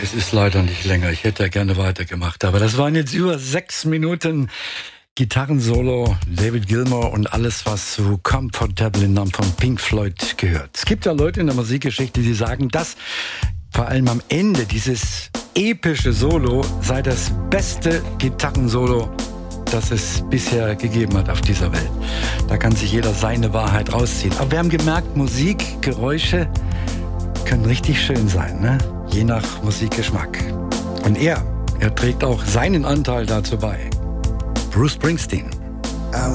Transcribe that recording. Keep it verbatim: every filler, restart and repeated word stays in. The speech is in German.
es ist leider nicht länger. Ich hätte ja gerne weitergemacht. Aber das waren jetzt über sechs Minuten Gitarrensolo, David Gilmour und alles, was zu Comfortable in Namen von Pink Floyd gehört. Es gibt ja Leute in der Musikgeschichte, die sagen, dass vor allem am Ende dieses epische Solo sei das beste Gitarrensolo, das es bisher gegeben hat auf dieser Welt. Da kann sich jeder seine Wahrheit rausziehen. Aber wir haben gemerkt, Musik, Geräusche können richtig schön sein, ne? Je nach Musikgeschmack. Und er, er trägt auch seinen Anteil dazu bei. Bruce Springsteen.